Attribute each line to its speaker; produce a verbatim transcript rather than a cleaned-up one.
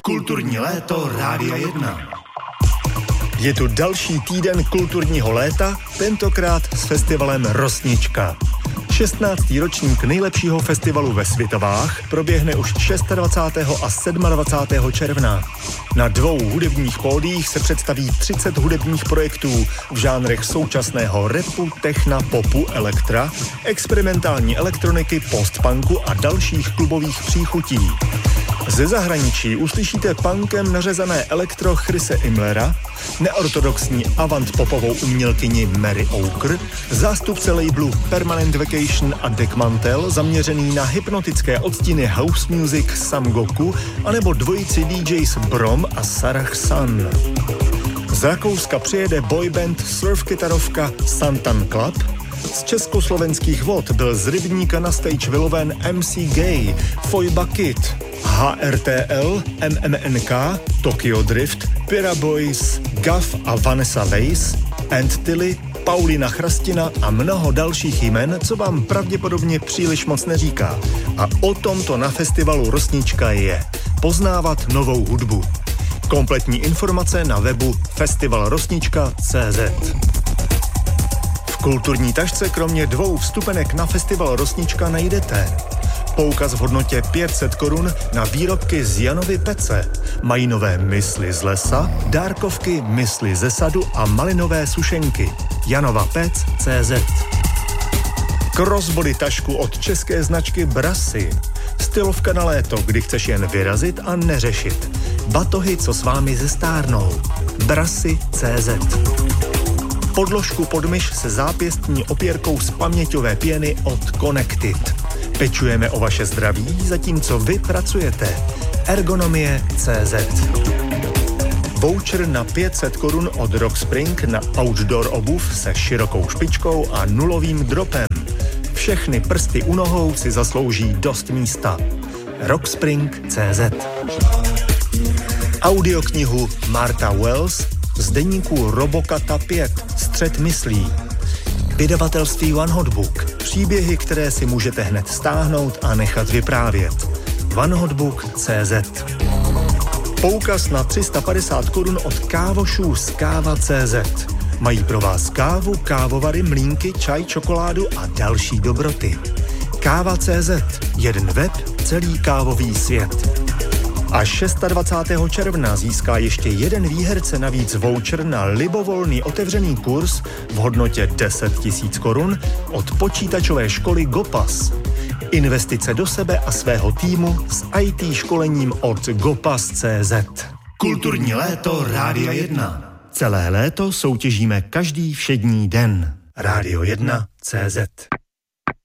Speaker 1: Kulturní léto Rádia jedna. Je tu další týden kulturního léta, tentokrát s festivalem Rosnička. šestnáctý ročník nejlepšího festivalu ve Svitovách proběhne už dvacátého šestého a dvacátého sedmého června. Na dvou hudebních pódiích se představí třicet hudebních projektů v žánrech současného rapu, techna, popu, elektra, experimentální elektroniky, postpunku a dalších klubových příchutí. Ze zahraničí uslyšíte punkem nařezané elektro Chrise Imlera, neortodoxní avant-popovou umělkyni Mary Oker, zástupce labelu Permanent Vacation a Deck Mantel zaměřený na hypnotické odstíny house music Sam Goku anebo dvojici D Js Brom a Sarah Sun. Z Rakouska přijede boyband surf-kytarovka Santan Club, z československých vod byl z Rybníka na stage vyloven M C Gay, Fojba Kid, H R T L, M M N K, Tokyo Drift, Pira Boys, Gav a Vanessa Weiss, Ant Tilly, Paulina Chrastina a mnoho dalších jmen, co vám pravděpodobně příliš moc neříká. A o tom to na festivalu Rosnička je. Poznávat novou hudbu. Kompletní informace na webu festival rosnička tečka cé zet. V kulturní tašce kromě dvou vstupenek na festival Rosnička najdete poukaz v hodnotě pět set korun na výrobky z Janovy pece, mají nové mysli z lesa, dárkovky, mysli ze sadu a malinové sušenky. Janova pec tečka cé zet. Crossbody tašku od české značky Brassy. Stylovka na léto, kdy chceš jen vyrazit a neřešit. Batohy, co s vámi zestárnou. Brassy tečka cé zet. Podložku pod myš se zápěstní opěrkou z paměťové pěny od Connected. Pečujeme o vaše zdraví, zatímco vy pracujete. Ergonomie tečka cé zet. Voucher na pět set korun od Rockspring na outdoor obuv se širokou špičkou a nulovým dropem. Všechny prsty u nohou si zaslouží dost místa. Rockspring tečka cé zet. Audioknihu Martha Wells z deníku Robokata pět, Střet myslí. Vydavatelství One Hot Book. Příběhy, které si můžete hned stáhnout a nechat vyprávět. one hot book tečka cé zet. Poukaz na tři sta padesát korun od kávošů z káva tečka cé zet. Mají pro vás kávu, kávovary, mlýnky, čaj, čokoládu a další dobroty. káva tečka cé zet. Jeden web, celý kávový svět. A dvacátého šestého června získá ještě jeden výherce navíc voucher na libovolný otevřený kurz v hodnotě deset tisíc korun od počítačové školy Gopas. Investice do sebe a svého týmu s í té školením od gopas tečka cé zet. Kulturní léto Rádia jedna. Celé léto soutěžíme každý všední den. Rádio jedna tečka cé zet.